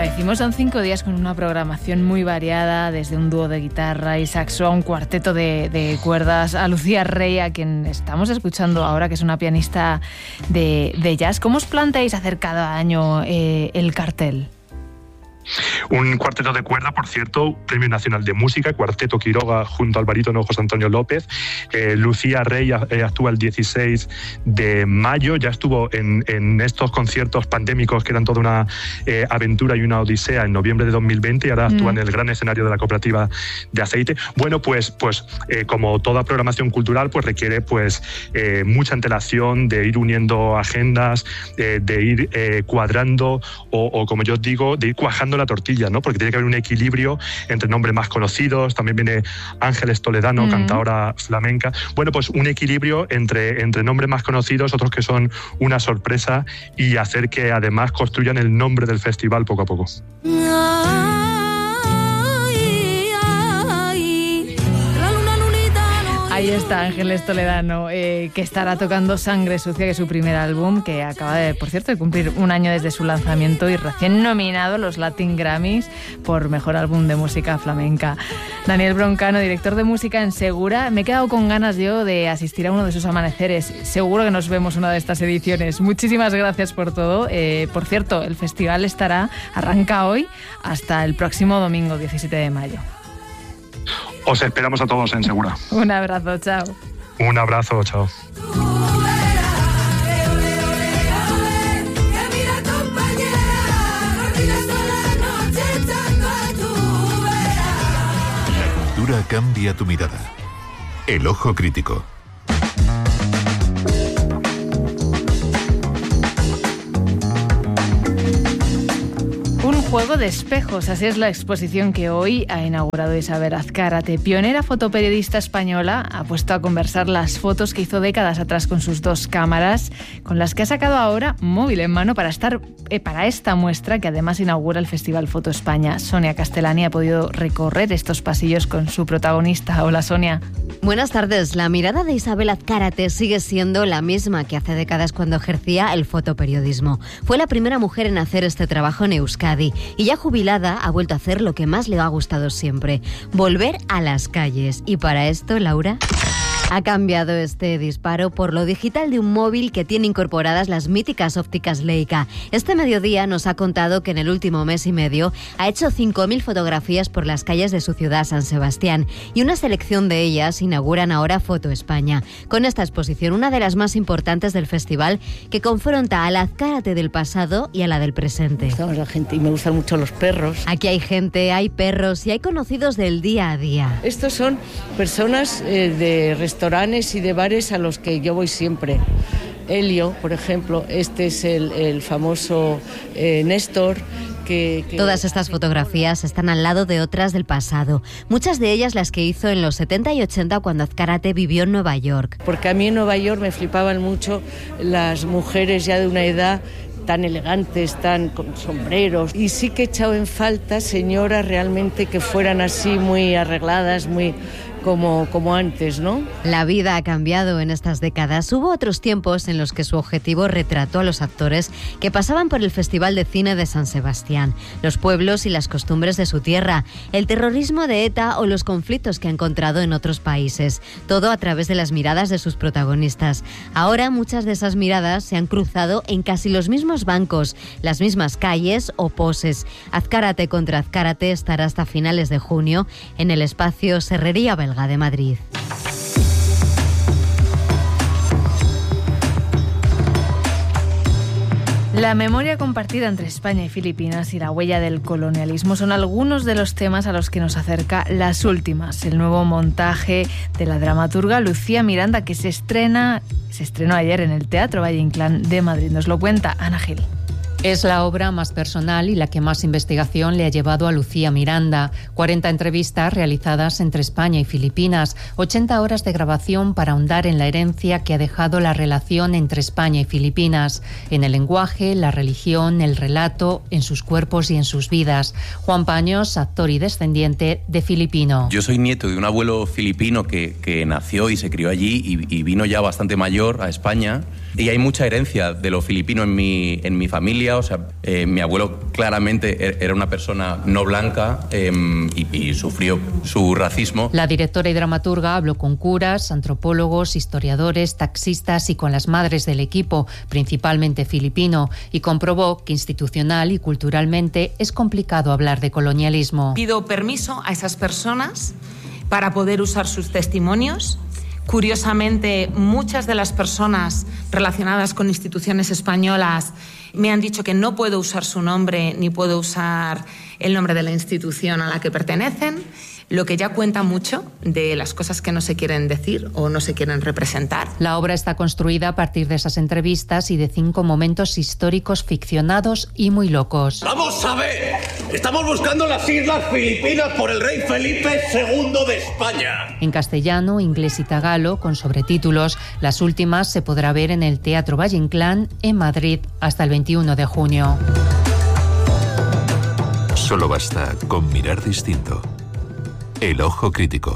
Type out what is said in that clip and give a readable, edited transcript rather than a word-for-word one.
decimos, son 5 días con una programación muy variada, desde un dúo de guitarra y saxo a un cuarteto de cuerdas, a Lucía Rey, a quien estamos escuchando ahora, que es una pianista de jazz. ¿Cómo os planteáis hacer cada año el cartel? Un cuarteto de cuerda, por cierto, Premio Nacional de Música, Cuarteto Quiroga junto al barítono José Antonio López. Lucía Rey actúa el 16 de mayo, ya estuvo en estos conciertos pandémicos que eran toda una aventura y una odisea en noviembre de 2020 y ahora actúa en el gran escenario de la Cooperativa de Aceite. Bueno, pues como toda programación cultural, pues requiere mucha antelación, de ir uniendo agendas, de ir cuadrando o como yo os digo, de ir cuajando la tortilla, ¿no? Porque tiene que haber un equilibrio entre nombres más conocidos. También viene Ángeles Toledano, cantadora flamenca. Bueno, pues un equilibrio entre nombres más conocidos, otros que son una sorpresa, y hacer que además construyan el nombre del festival poco a poco. Ahí está Ángeles Toledano, que estará tocando Sangre Sucia, que es su primer álbum, que acaba por cierto, de cumplir un año desde su lanzamiento y recién nominado a los Latin Grammys por Mejor Álbum de Música Flamenca. Daniel Broncano, director de música en Segura. Me he quedado con ganas yo de asistir a uno de sus amaneceres. Seguro que nos vemos una de estas ediciones. Muchísimas gracias por todo. Por cierto, el festival arranca hoy hasta el próximo domingo, 17 de mayo. Os esperamos a todos en Segura. Un abrazo, chao. Un abrazo, chao. La cultura cambia tu mirada. El ojo crítico. Juego de espejos, así es la exposición que hoy ha inaugurado Isabel Azcárate. Pionera fotoperiodista española, ha puesto a conversar las fotos que hizo décadas atrás con sus 2 cámaras, con las que ha sacado ahora móvil en mano para esta muestra, que además inaugura el Festival Foto España. Sonia Castellani ha podido recorrer estos pasillos con su protagonista. Hola, Sonia. Buenas tardes. La mirada de Isabel Azcárate sigue siendo la misma que hace décadas cuando ejercía el fotoperiodismo. Fue la primera mujer en hacer este trabajo en Euskadi y ya jubilada ha vuelto a hacer lo que más le ha gustado siempre, volver a las calles. Y para esto, Laura, ha cambiado este disparo por lo digital de un móvil que tiene incorporadas las míticas ópticas Leica. Este mediodía nos ha contado que en el último mes y medio ha hecho 5.000 fotografías por las calles de su ciudad, San Sebastián, y una selección de ellas inauguran ahora Foto España. Con esta exposición, una de las más importantes del festival, que confronta a la Azcárate del pasado y a la del presente. Me gusta la gente y me gustan mucho los perros. Aquí hay gente, hay perros y hay conocidos del día a día. Estos son personas de restaurantes y de bares a los que yo voy siempre. Helio, por ejemplo, este es el famoso Néstor. Todas estas fotografías están al lado de otras del pasado, muchas de ellas las que hizo en los 70 y 80 cuando Azcárate vivió en Nueva York. Porque a mí en Nueva York me flipaban mucho las mujeres ya de una edad tan elegantes, tan con sombreros, y sí que he echado en falta señoras realmente que fueran así muy arregladas, muy como antes, ¿no? La vida ha cambiado en estas décadas. Hubo otros tiempos en los que su objetivo retrató a los actores que pasaban por el Festival de Cine de San Sebastián, los pueblos y las costumbres de su tierra, el terrorismo de ETA o los conflictos que ha encontrado en otros países, todo a través de las miradas de sus protagonistas. Ahora muchas de esas miradas se han cruzado en casi los mismos bancos, las mismas calles o poses. Azcárate contra Azcárate estará hasta finales de junio en el espacio Serrería Belga de Madrid. La memoria compartida entre España y Filipinas y la huella del colonialismo son algunos de los temas a los que nos acerca Las Últimas, el nuevo montaje de la dramaturga Lucía Miranda, que se estrenó ayer en el Teatro Valle Inclán de Madrid. Nos lo cuenta Ana Gil. Es la obra más personal y la que más investigación le ha llevado a Lucía Miranda. 40 entrevistas realizadas entre España y Filipinas, 80 horas de grabación para ahondar en la herencia que ha dejado la relación entre España y Filipinas, en el lenguaje, la religión, el relato, en sus cuerpos y en sus vidas. Juan Paños, actor y descendiente de filipino. Yo soy nieto de un abuelo filipino que nació y se crió allí y vino ya bastante mayor a España. Y hay mucha herencia de lo filipino en mi familia. O sea, mi abuelo claramente era una persona no blanca y sufrió su racismo. La directora y dramaturga habló con curas, antropólogos, historiadores, taxistas y con las madres del equipo, principalmente filipino, y comprobó que institucional y culturalmente es complicado hablar de colonialismo. Pido permiso a esas personas para poder usar sus testimonios. Curiosamente, muchas de las personas relacionadas con instituciones españolas me han dicho que no puedo usar su nombre ni puedo usar el nombre de la institución a la que pertenecen, lo que ya cuenta mucho de las cosas que no se quieren decir o no se quieren representar. La obra está construida a partir de esas entrevistas y de 5 momentos históricos ficcionados y muy locos. ¡Vamos a ver! Estamos buscando las Islas Filipinas por el rey Felipe II de España. En castellano, inglés y tagalo, con sobretítulos. Las últimas se podrá ver en el Teatro Valle Inclán, en Madrid, hasta el 21 de junio. Solo basta con mirar distinto. El ojo crítico.